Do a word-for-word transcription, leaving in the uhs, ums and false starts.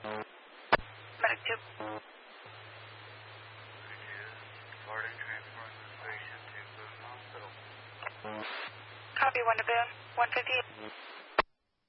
Medic two. Departing, transferring this patient to Boone Hospital. Copy one to Boone. one fifty-eight.